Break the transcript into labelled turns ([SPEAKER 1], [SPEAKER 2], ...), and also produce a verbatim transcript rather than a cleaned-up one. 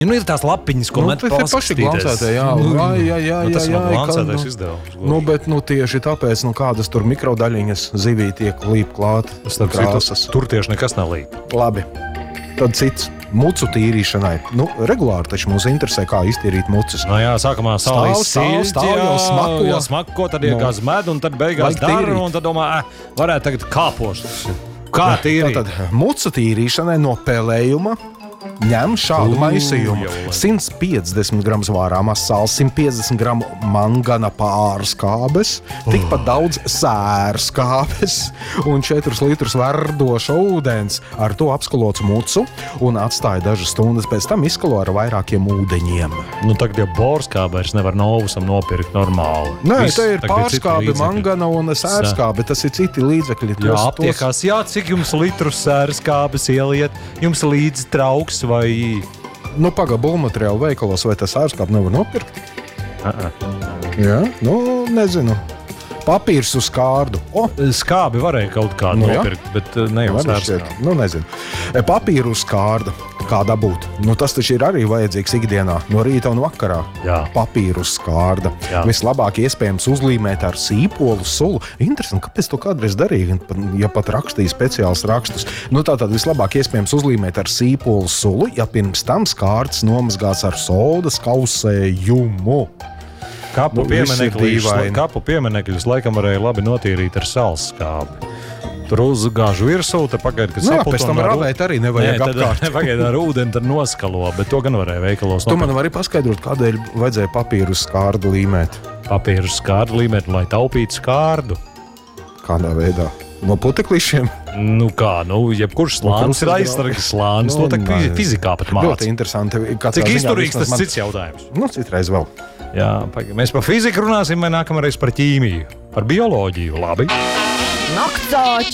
[SPEAKER 1] Nu, ir tās lapiņas, ko
[SPEAKER 2] nu,
[SPEAKER 1] met
[SPEAKER 2] paši glancētē, jā,
[SPEAKER 1] nu,
[SPEAKER 2] jā, jā, jā,
[SPEAKER 1] nu, tas
[SPEAKER 2] jā,
[SPEAKER 1] nav
[SPEAKER 2] jā,
[SPEAKER 1] glancētais
[SPEAKER 2] nu,
[SPEAKER 1] izdevums.
[SPEAKER 2] Nu, bet, nu, tieši tāpēc, nu, kādas tur mikrodaļiņas zivī tiek līp klāt krāsas.
[SPEAKER 1] Tur tieši nekas nav līp.
[SPEAKER 2] Labi. Tad cits. Mucu tīrīšanai. Nu, regulāri taču mūs interesē, kā iztīrīt mucas.
[SPEAKER 1] No jā, sākumā stāv,
[SPEAKER 2] stāv, stāv, jau smako.
[SPEAKER 1] Jā, smako, tad iegās med, un tad beigās dara, un tad domā, eh, varētu tagad kāpošt. Kā tīrīt?
[SPEAKER 2] Tātad mucu tīrīšanai no pelējuma ņem šādu maisījumu. simt piecdesmit gramus vārāmās sāls, simt piecdesmit gramu mangana pārskābes, tikpat daudz sērskābes un četrus litrus verdoša ūdens. Ar to apskalots mucu un atstāja dažas stundas, pēc tam izskalo ar vairākiem ūdeņiem.
[SPEAKER 1] Nu, tagad jau borskābe vairs nevar Novusam nopirkt normāli.
[SPEAKER 2] Nē,
[SPEAKER 1] Viss,
[SPEAKER 2] te ir
[SPEAKER 1] tagad
[SPEAKER 2] pārskābe, mangana un sērskābe. Tas ir citi līdzekļi.
[SPEAKER 1] Jā, aptiekās, jā, cik jums litrus sērskābes ieliet, jums līdzi trauks vai...
[SPEAKER 2] Nu, paga būvmateriālu veikalos, vai tas sērskābe nevar nopirkt?
[SPEAKER 1] Uh-uh.
[SPEAKER 2] Jā, nu, nezinu. Papīrs uz kārdu. O!
[SPEAKER 1] Skābi varēja kaut kādu
[SPEAKER 2] Nu, jā.
[SPEAKER 1] nopirkt, bet uh, ne jau sērskābi.
[SPEAKER 2] Nu, nezinu. E, Papīru uz kārda. Kā dabūt? Nu, tas taču ir arī vajadzīgs ikdienā, no rīta un vakarā.
[SPEAKER 1] Jā.
[SPEAKER 2] Papīru uz kārda.
[SPEAKER 1] Jā.
[SPEAKER 2] Vislabāk iespējams uzlīmēt ar sīpolu sulu. Interesanti, kāpēc to kādreiz darīja, ja pat rakstīja speciāls rakstus. Nu, tātad vislabāk iespējams uzlīmēt ar sīpolu sulu, ja pirms tam skārds nomazgāts ar sodas kausējumu.
[SPEAKER 1] Kapu
[SPEAKER 2] Nu, viss ir
[SPEAKER 1] pieminekļus,
[SPEAKER 2] dīvaini.
[SPEAKER 1] kapu pieminekļus laikam varēja labi notīrīt ar salskābi. Tur uzgāžu virsū, tad pagaida, kad
[SPEAKER 2] Nu, jā,
[SPEAKER 1] sapulta
[SPEAKER 2] pēc tam
[SPEAKER 1] un ar-
[SPEAKER 2] ravēt arī nevajag
[SPEAKER 1] Nē, tad
[SPEAKER 2] apkārt.
[SPEAKER 1] Pagaida ar ūdeni, tad noskalo, bet to gan varēja veikalos
[SPEAKER 2] Tu man
[SPEAKER 1] nopirkt.
[SPEAKER 2] vari paskaidrot, kādēļ vajadzēja papīru uz skārdu līmēt?
[SPEAKER 1] Papīru skārdu līmēt, lai taupītu skārdu.
[SPEAKER 2] Kādā veidā? No puteklīšiem?
[SPEAKER 1] Nu kā, nu, jebkurš slānis ir
[SPEAKER 2] krustas
[SPEAKER 1] aizsargas slānis,
[SPEAKER 2] Nu,
[SPEAKER 1] no tā
[SPEAKER 2] nē.
[SPEAKER 1] fizikā pat
[SPEAKER 2] Ļoti
[SPEAKER 1] māca.
[SPEAKER 2] interesanti. Katrā
[SPEAKER 1] Cik
[SPEAKER 2] ziņā
[SPEAKER 1] izturīgs
[SPEAKER 2] vismaz
[SPEAKER 1] tas
[SPEAKER 2] man-
[SPEAKER 1] cits jautājums?
[SPEAKER 2] Nu, citreiz vēl.
[SPEAKER 1] Jā, pagaid, mēs par fiziku runāsim, vai nākamreiz par ķīmiju, par bioloģiju, labi?
[SPEAKER 3] Naktsāķi!